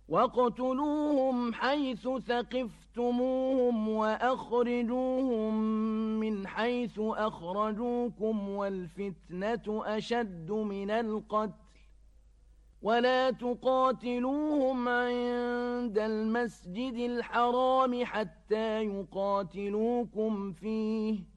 واقتلوهم حيث ثقفتموهم وأخرجوهم من حيث أخرجوكم والفتنة أشد من القتل ولا تقاتلوهم عند المسجد الحرام حتى يقاتلوكم فيه